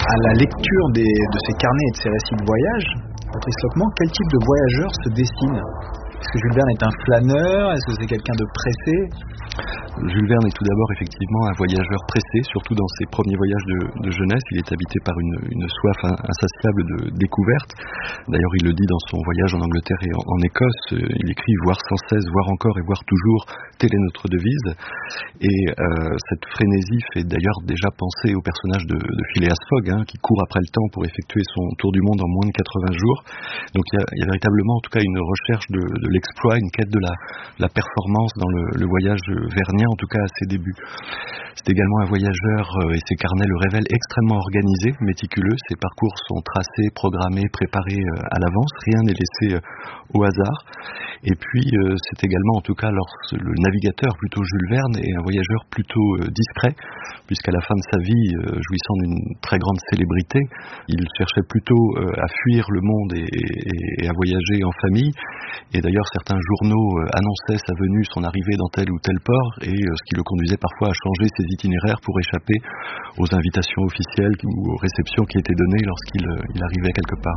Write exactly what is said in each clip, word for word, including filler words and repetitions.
À la lecture des, de ces carnets et de ces récits de voyage, Patrice Lockman, quel type de voyageur se dessine ? Est-ce que Jules Verne est un flâneur ? Est-ce que c'est quelqu'un de pressé ? Jules Verne est tout d'abord effectivement un voyageur pressé, surtout dans ses premiers voyages de, de jeunesse. Il est habité par une, une soif insatiable de découverte. D'ailleurs, il le dit dans son voyage en Angleterre et en, en Écosse. Il écrit « voir sans cesse, voir encore et voir toujours, telle est notre devise ». Et euh, cette frénésie fait d'ailleurs déjà penser au personnage de, de Phileas Fogg, hein, qui court après le temps pour effectuer son tour du monde en moins de quatre-vingts jours. Donc il y a, il y a véritablement en tout cas une recherche de, de l'exploit, une quête de la, la performance dans le, le voyage vernien, en tout cas à ses débuts. C'est également un voyageur, euh, et ses carnets le révèlent, extrêmement organisé, méticuleux. Ses parcours sont tracés, programmés, préparés euh, à l'avance. Rien n'est laissé euh, au hasard. Et puis, euh, c'est également, en tout cas, lorsque le navigateur, plutôt Jules Verne, est un voyageur plutôt euh, discret, puisqu'à la fin de sa vie, euh, jouissant d'une très grande célébrité, il cherchait plutôt euh, à fuir le monde et, et, et à voyager en famille. Et d'ailleurs, certains journaux euh, annonçaient sa venue, son arrivée dans tel ou tel port, et euh, ce qui le conduisait parfois à changer ses itinéraires pour échapper aux invitations officielles ou aux réceptions qui étaient données lorsqu'il euh, il arrivait quelque part.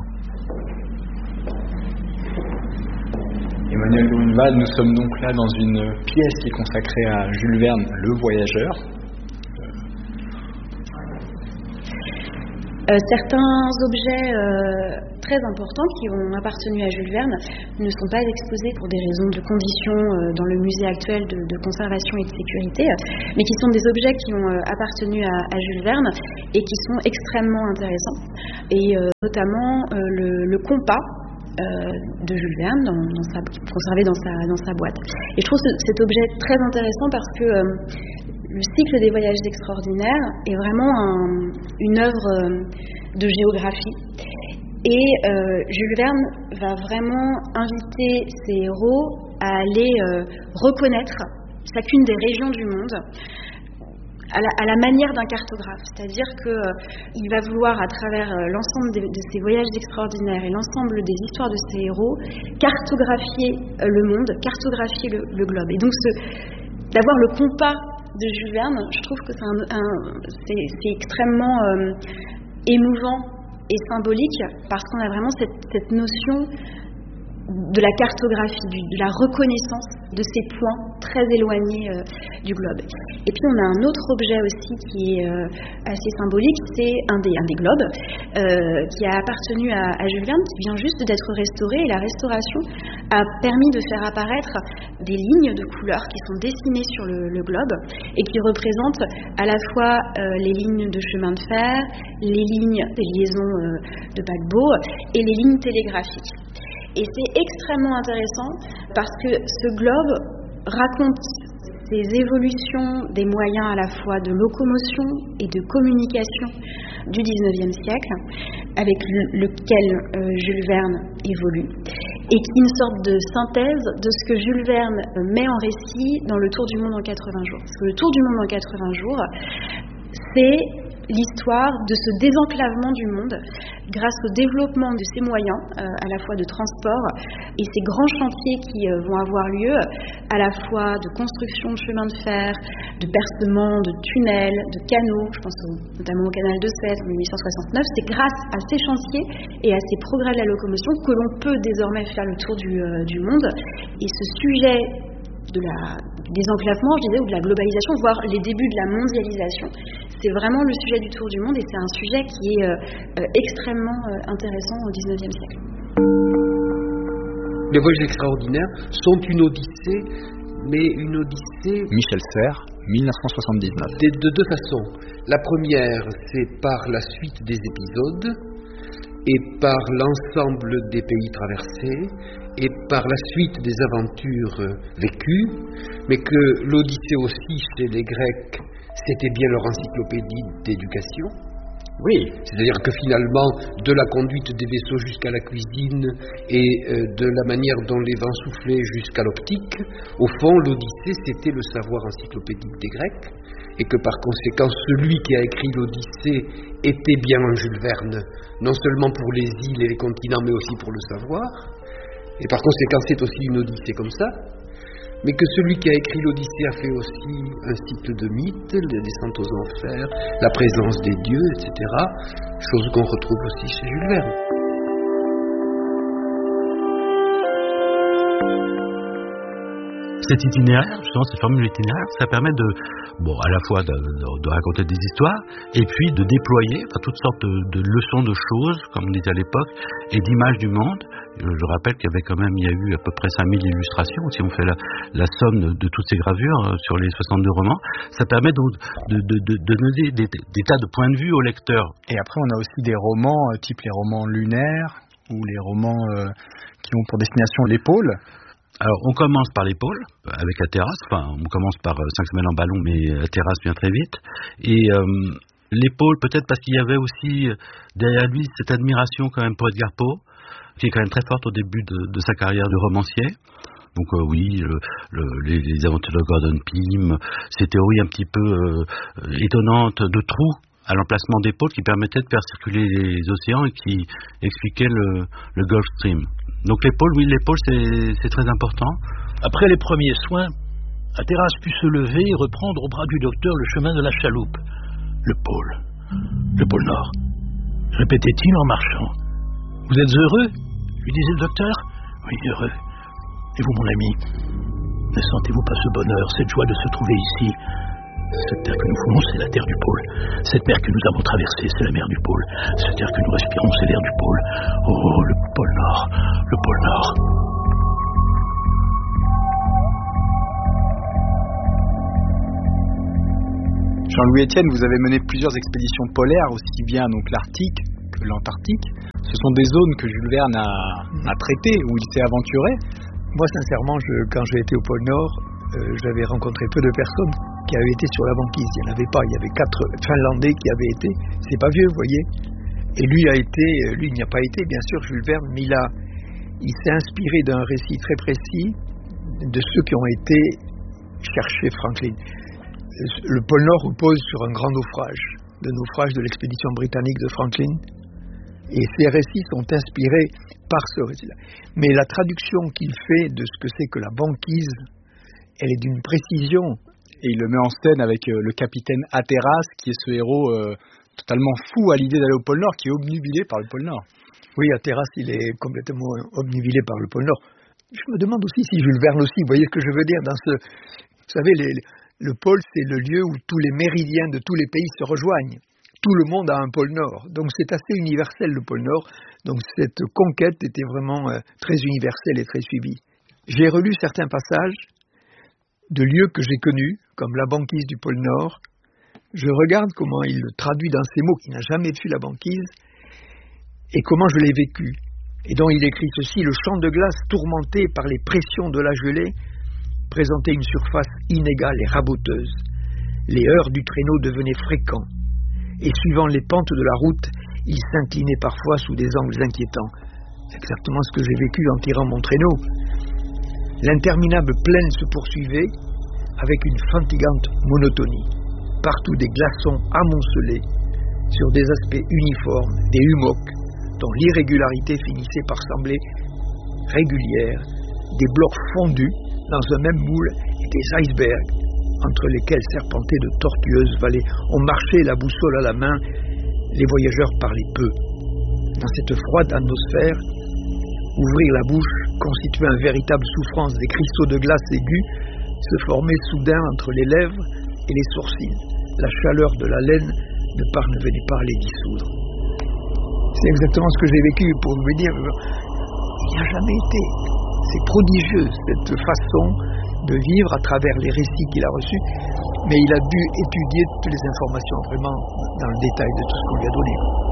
Emmanuel Grunewald, nous sommes donc là dans une pièce qui est consacrée à Jules Verne, le voyageur. Euh, certains objets euh, très importants qui ont appartenu à Jules Verne ne sont pas exposés pour des raisons de conditions euh, dans le musée actuel de, de conservation et de sécurité, mais qui sont des objets qui ont euh, appartenu à, à Jules Verne et qui sont extrêmement intéressants. Et euh, notamment euh, le, le compas Euh, de Jules Verne dans, dans sa, conservé dans sa, dans sa boîte. Et je trouve ce, cet objet très intéressant parce que euh, le cycle des voyages extraordinaires est vraiment un, une œuvre euh, de géographie. Et euh, Jules Verne va vraiment inviter ses héros à aller euh, reconnaître chacune des régions du monde À la, à la manière d'un cartographe, c'est-à-dire qu'il euh, va vouloir, à travers euh, l'ensemble de, de ses voyages extraordinaires et l'ensemble des histoires de ses héros, cartographier euh, le monde, cartographier le, le globe. Et donc, ce, d'avoir le compas de Jules Verne, je trouve que c'est, un, un, c'est, c'est extrêmement euh, émouvant et symbolique, parce qu'on a vraiment cette, cette notion de la cartographie, du, de la reconnaissance de ces points très éloignés euh, du globe. Et puis on a un autre objet aussi qui est euh, assez symbolique, c'est un des, un des globes euh, qui a appartenu à, à Jules Verne, qui vient juste d'être restauré, et la restauration a permis de faire apparaître des lignes de couleurs qui sont dessinées sur le, le globe et qui représentent à la fois euh, les lignes de chemin de fer, les lignes des liaisons euh, de paquebots et les lignes télégraphiques. Et c'est extrêmement intéressant parce que ce globe raconte ces évolutions des moyens à la fois de locomotion et de communication du dix-neuvième siècle, avec le, lequel euh, Jules Verne évolue, et qui est une sorte de synthèse de ce que Jules Verne met en récit dans le Tour du monde en quatre-vingts jours. Parce que le Tour du monde en quatre-vingts jours, c'est l'histoire de ce désenclavement du monde grâce au développement de ces moyens, euh, à la fois de transport et ces grands chantiers qui euh, vont avoir lieu, à la fois de construction de chemins de fer, de percements, de tunnels, de canaux, je pense au, notamment au canal de Suez en dix-huit cent soixante-neuf. C'est grâce à ces chantiers et à ces progrès de la locomotion que l'on peut désormais faire le tour du, euh, du monde. Et ce sujet de la, du désenclavement, je disais, ou de la globalisation, voire les débuts de la mondialisation, c'est vraiment le sujet du tour du monde, et c'est un sujet qui est euh, euh, extrêmement euh, intéressant au dix-neuvième siècle. Les voyages extraordinaires sont une odyssée, mais une odyssée... Michel Serres, dix-neuf cent soixante-dix-neuf. De, de deux façons. La première, c'est par la suite des épisodes, et par l'ensemble des pays traversés, et par la suite des aventures vécues, mais que l'Odyssée aussi, chez les Grecs, c'était bien leur encyclopédie d'éducation. Oui. C'est-à-dire que finalement, de la conduite des vaisseaux jusqu'à la cuisine et euh, de la manière dont les vents soufflaient jusqu'à l'optique, au fond, l'Odyssée, c'était le savoir encyclopédique des Grecs, et que par conséquent, celui qui a écrit l'Odyssée était bien un Jules Verne, non seulement pour les îles et les continents, mais aussi pour le savoir. Et par conséquent, c'est aussi une Odyssée comme ça. Mais que celui qui a écrit l'Odyssée a fait aussi un cycle de mythes, la descente aux enfers, la présence des dieux, et cetera. chose qu'on retrouve aussi chez Jules Verne. Cet itinéraire, justement, cette formule itinéraire, ça permet de, bon, à la fois de, de, de raconter des histoires, et puis de déployer enfin, toutes sortes de, de leçons de choses, comme on disait à l'époque, et d'images du monde. Je, je rappelle qu'il y avait quand même, il y a eu à peu près cinq mille illustrations, si on fait la, la somme de, de toutes ces gravures euh, sur les soixante-deux romans. Ça permet donc de, de, de, de donner des, des tas de points de vue au lecteur. Et après, on a aussi des romans, euh, type les romans lunaires, ou les romans euh, qui ont pour destination l'épaule. Alors, on commence par l'épaule, avec la terrasse. Enfin, on commence par euh, cinq semaines en ballon, mais la terrasse vient très vite. Et euh, l'épaule, peut-être parce qu'il y avait aussi, derrière lui, cette admiration quand même pour Edgar Poe, qui est quand même très forte au début de, de sa carrière de romancier. Donc euh, oui, le, le, les, les aventures de Gordon Pym, ces théories un petit peu euh, étonnantes de trous à l'emplacement des pôles qui permettaient de faire circuler les océans et qui expliquaient le, le Gulf Stream. Donc l'épaule, oui, l'épaule c'est, c'est très important. Après les premiers soins, Hatteras put se lever et reprendre au bras du docteur le chemin de la chaloupe. Le pôle, le pôle Nord, répétait-il en marchant. Vous êtes heureux, lui disait le docteur. Oui, heureux. Et vous, mon ami, ne sentez-vous pas ce bonheur, cette joie de se trouver ici? Cette terre que nous foulons, c'est la terre du pôle. Cette mer que nous avons traversée, c'est la mer du pôle. Cette terre que nous respirons, c'est l'air du pôle. Oh, le pôle Nord, le pôle Nord. Jean-Louis Etienne, vous avez mené plusieurs expéditions polaires, aussi bien donc l'Arctique que l'Antarctique. Ce sont des zones que Jules Verne a, a traitées, où il s'est aventuré. Moi, sincèrement, je, quand j'ai été au pôle Nord, euh, j'avais rencontré peu de personnes qui avaient été sur la banquise. Il n'y en avait pas. Il y avait quatre Finlandais qui avaient été. C'est pas vieux, vous voyez. Et lui a été, lui il n'y a pas été, bien sûr, Jules Verne, mais il a, il s'est inspiré d'un récit très précis de ceux qui ont été chercher Franklin. Le pôle Nord repose sur un grand naufrage, le naufrage de l'expédition britannique de Franklin. Et ces récits sont inspirés par ce récit-là. Mais la traduction qu'il fait de ce que c'est que la banquise, elle est d'une précision. Et il le met en scène avec euh, le capitaine Hatteras, qui est ce héros euh, totalement fou à l'idée d'aller au pôle Nord, qui est obnubilé par le pôle Nord. Oui, Hatteras, il est complètement obnubilé par le pôle Nord. Je me demande aussi si Jules Verne aussi, vous voyez ce que je veux dire dans ce... Vous savez, les, le pôle, c'est le lieu où tous les méridiens de tous les pays se rejoignent. Tout le monde a un pôle Nord. Donc c'est assez universel, le pôle Nord. Donc cette conquête était vraiment euh, très universelle et très suivie. J'ai relu certains passages de lieux que j'ai connus, comme la banquise du pôle Nord. Je regarde comment il le traduit dans ces mots, qui n'a jamais vu la banquise, et comment je l'ai vécu. Et donc il écrit ceci: le champ de glace tourmenté par les pressions de la gelée présentait une surface inégale et raboteuse. Les heurts du traîneau devenaient fréquents, et suivant les pentes de la route, il s'inclinait parfois sous des angles inquiétants. C'est exactement ce que j'ai vécu en tirant mon traîneau. L'interminable plaine se poursuivait avec une fatigante monotonie. Partout des glaçons amoncelés sur des aspects uniformes, des hummocks dont l'irrégularité finissait par sembler régulière, des blocs fondus dans un même moule et des icebergs entre lesquels serpentaient de tortueuses vallées. On marchait la boussole à la main, les voyageurs parlaient peu. Dans cette froide atmosphère, ouvrir la bouche constituait une véritable souffrance. Des cristaux de glace aigus se formaient soudain entre les lèvres et les sourcils. La chaleur de la laine ne, par, ne venait pas les dissoudre. C'est exactement ce que j'ai vécu, pour vous dire. Il n'y a jamais été. C'est prodigieux, cette façon de vivre à travers les récits qu'il a reçus, mais il a dû étudier toutes les informations vraiment dans le détail de tout ce qu'on lui a donné.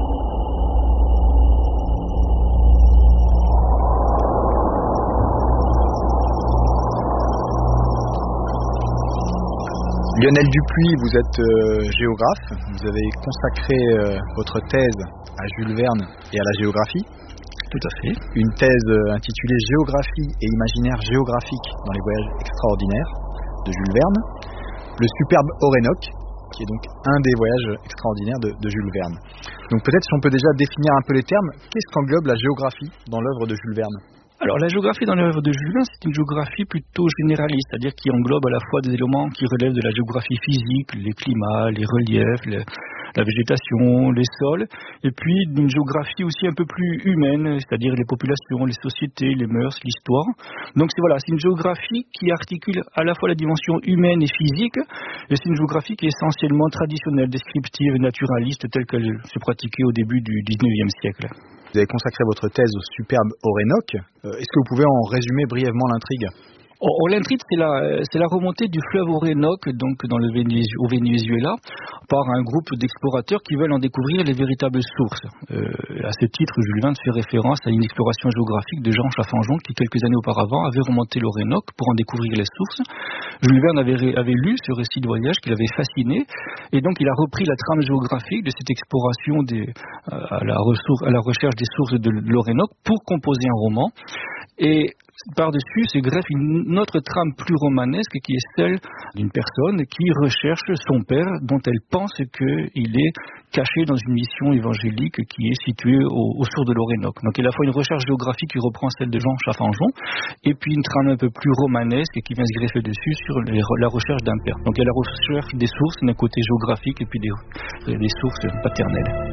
Lionel Dupuis, vous êtes euh, géographe, vous avez consacré euh, votre thèse à Jules Verne et à la géographie. Tout à fait. Une thèse euh, intitulée Géographie et imaginaire géographique dans les voyages extraordinaires de Jules Verne. Le superbe Orénoque, qui est donc un des voyages extraordinaires de, de Jules Verne. Donc peut-être si on peut déjà définir un peu les termes, qu'est-ce qu'englobe la géographie dans l'œuvre de Jules Verne ? Alors la géographie dans l'œuvre de Jules Verne, c'est une géographie plutôt généraliste, c'est-à-dire qui englobe à la fois des éléments qui relèvent de la géographie physique, les climats, les reliefs, les, la végétation, les sols, et puis d'une géographie aussi un peu plus humaine, c'est-à-dire les populations, les sociétés, les mœurs, l'histoire. Donc c'est voilà, c'est une géographie qui articule à la fois la dimension humaine et physique, et c'est une géographie qui est essentiellement traditionnelle, descriptive, naturaliste, telle qu'elle se pratiquait au début du dix-neuvième siècle. Vous avez consacré votre thèse au superbe Orénoque. Euh, est-ce que vous pouvez en résumer brièvement l'intrigue ? Oh, oh, l'intrigue, c'est la, c'est la remontée du fleuve Orénoque, donc dans le Vénézuela, au Venezuela, par un groupe d'explorateurs qui veulent en découvrir les véritables sources. Euh, à ce titre, Jules Verne fait référence à une exploration géographique de Jean Chaffanjon, qui quelques années auparavant avait remonté l'Orénoque pour en découvrir les sources. Jules Verne avait, avait lu ce récit de voyage qui l'avait fasciné, et donc il a repris la trame géographique de cette exploration des, à, la ressource, à la recherche des sources de l'Orénoque pour composer un roman. Et par-dessus se greffe une autre trame plus romanesque qui est celle d'une personne qui recherche son père dont elle pense qu'il est caché dans une mission évangélique qui est située au, au sourd de l'Orénoque. Donc il y a à la fois une recherche géographique qui reprend celle de Jean Chaffanjon et puis une trame un peu plus romanesque qui vient se greffer dessus sur les, la recherche d'un père. Donc il y a la recherche des sources d'un côté géographique et puis des, des sources paternelles.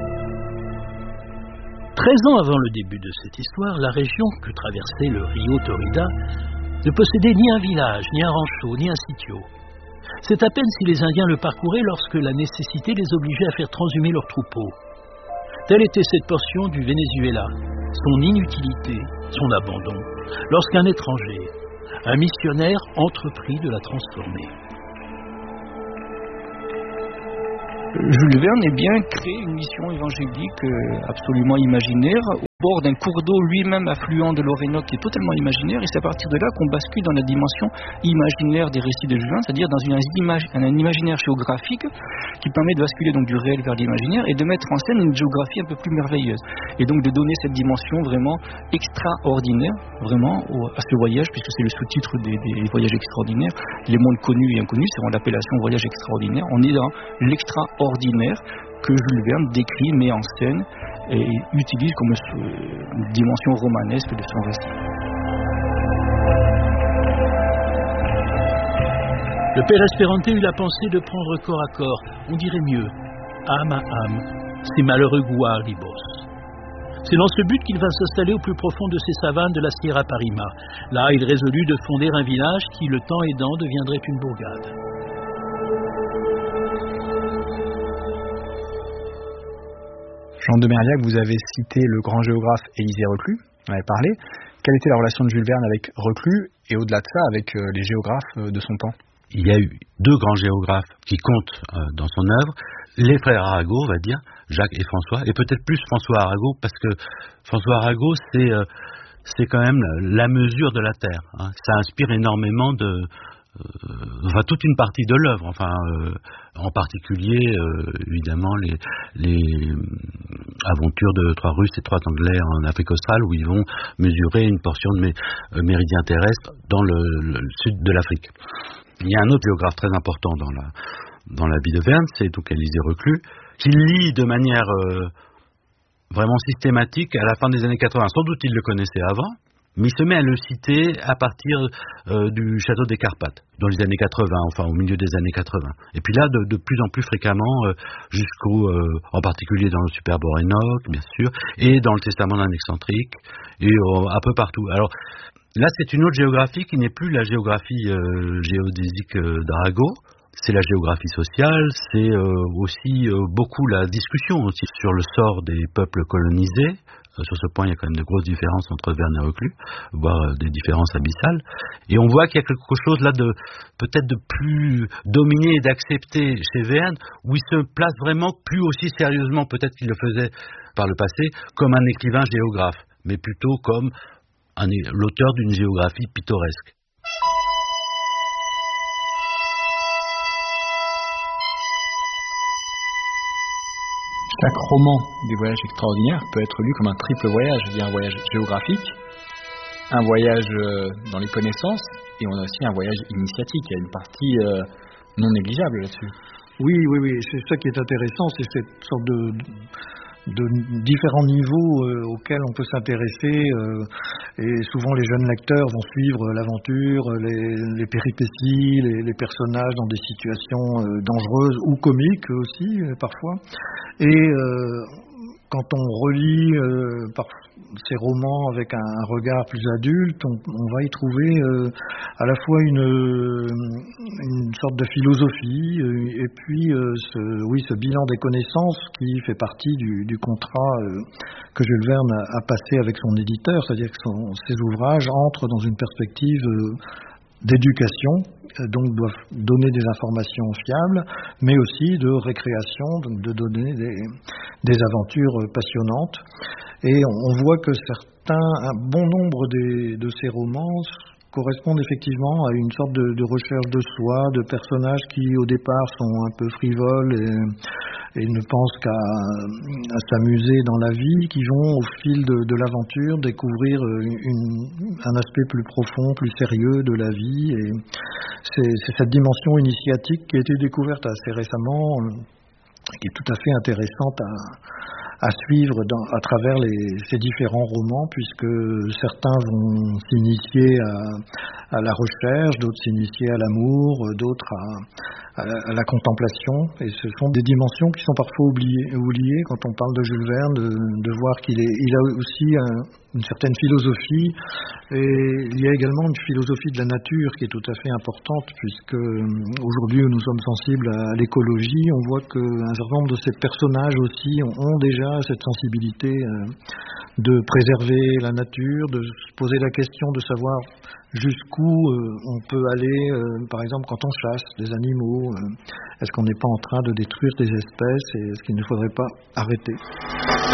Treize ans avant le début de cette histoire, la région que traversait le Rio Torida ne possédait ni un village, ni un rancho, ni un sitio. C'est à peine si les Indiens le parcouraient lorsque la nécessité les obligeait à faire transhumer leurs troupeaux. Telle était cette portion du Venezuela, son inutilité, son abandon, lorsqu'un étranger, un missionnaire, entreprit de la transformer. Jules Verne a bien créé une mission évangélique absolument imaginaire au bord d'un cours d'eau lui-même affluent de l'Orénoque qui est totalement imaginaire, et c'est à partir de là qu'on bascule dans la dimension imaginaire des récits de Jules Verne, c'est-à-dire dans une, un, un imaginaire géographique qui permet de basculer donc du réel vers l'imaginaire et de mettre en scène une géographie un peu plus merveilleuse, et donc de donner cette dimension vraiment extraordinaire vraiment au, à ce voyage, puisque c'est le sous-titre des, des voyages extraordinaires, les mondes connus et inconnus, c'est l'appellation voyage extraordinaire. On est dans l'extraordinaire que Jules Verne décrit, met en scène et utilise comme une dimension romanesque de son récit. Le père Espérante eut la pensée de prendre corps à corps, on dirait mieux, âme à âme, ces malheureux guaribos. C'est dans ce but qu'il va s'installer au plus profond de ces savanes de la Sierra Parima. Là, il résolut de fonder un village qui, le temps aidant, deviendrait une bourgade. Jean de Merliac, vous avez cité le grand géographe Élisée Reclus, on avait parlé. Quelle était la relation de Jules Verne avec Reclus et au-delà de ça avec les géographes de son temps ? Il y a eu deux grands géographes qui comptent euh, dans son œuvre, les frères Arago, on va dire, Jacques et François, et peut-être plus François Arago, parce que François Arago, c'est, euh, c'est quand même la mesure de la Terre. Hein. Ça inspire énormément de... Euh, enfin, toute une partie de l'œuvre, enfin, euh, en particulier, euh, évidemment, les, les aventures de trois Russes et trois Anglais en Afrique australe, où ils vont mesurer une portion de mes euh, méridiens terrestres dans le, le, le sud de l'Afrique. Il y a un autre géographe très important dans la, dans la vie de Verne, c'est donc Élisée Reclus, qui lit de manière euh, vraiment systématique à la fin des années quatre-vingts. Sans doute il le connaissait avant, mais il se met à le citer à partir euh, du château des Carpates, dans les années quatre-vingts, enfin au milieu des années quatre-vingts. Et puis là, de, de plus en plus fréquemment, euh, jusqu'au, euh, en particulier dans le superbe Orénoque, bien sûr, et dans le Testament d'un excentrique, et euh, un peu partout. Alors là, c'est une autre géographie qui n'est plus la géographie euh, géodésique euh, d'Arago. C'est la géographie sociale, c'est euh, aussi euh, beaucoup la discussion aussi sur le sort des peuples colonisés. Sur ce point, il y a quand même de grosses différences entre Verne et Reclus, voire des différences abyssales. Et on voit qu'il y a quelque chose là de peut-être de plus dominé et d'accepté chez Verne, où il se place vraiment plus aussi sérieusement, peut-être qu'il le faisait par le passé, comme un écrivain géographe, mais plutôt comme un, l'auteur d'une géographie pittoresque. Chaque roman des voyages extraordinaires peut être lu comme un triple voyage. Il y a un voyage géographique, un voyage dans les connaissances, et on a aussi un voyage initiatique. Il y a une partie euh, non négligeable là-dessus. Oui, oui, oui. C'est ça qui est intéressant, c'est cette sorte de, de différents niveaux euh, auxquels on peut s'intéresser. Euh, et souvent les jeunes lecteurs vont suivre l'aventure, les, les péripéties, les, les personnages dans des situations euh, dangereuses ou comiques aussi euh, parfois. Et euh, quand on relit euh, par ces romans avec un, un regard plus adulte, on, on va y trouver euh, à la fois une, une sorte de philosophie euh, et puis euh, ce, oui, ce bilan des connaissances qui fait partie du, du contrat euh, que Jules Verne a, a passé avec son éditeur, c'est-à-dire que son, ses ouvrages entrent dans une perspective euh, d'éducation, euh, donc doivent donner des informations fiables, mais aussi de récréation, donc de donner des, des aventures passionnantes. Et on, on voit que certains, un bon nombre des, de ces romans correspondent effectivement à une sorte de, de recherche de soi, de personnages qui au départ sont un peu frivoles et, et ne pensent qu'à à s'amuser dans la vie, qui vont au fil de, de l'aventure découvrir une, un aspect plus profond, plus sérieux de la vie. Et c'est, c'est cette dimension initiatique qui a été découverte assez récemment, qui est tout à fait intéressante à à suivre dans, à travers les, ces différents romans, puisque certains vont s'initier à, à la recherche, d'autres s'initier à l'amour, d'autres à, à, à la contemplation, et ce sont des dimensions qui sont parfois oubliées, oubliées quand on parle de Jules Verne, de, de voir qu'il est, il a aussi un, une certaine philosophie, et il y a également une philosophie de la nature qui est tout à fait importante, puisque aujourd'hui où nous sommes sensibles à l'écologie, on voit qu'un certain nombre de ces personnages aussi ont, ont déjà cette sensibilité euh, de préserver la nature, de se poser la question de savoir jusqu'où euh, on peut aller, euh, par exemple quand on chasse des animaux, euh, est-ce qu'on n'est pas en train de détruire des espèces et est-ce qu'il ne faudrait pas arrêter ?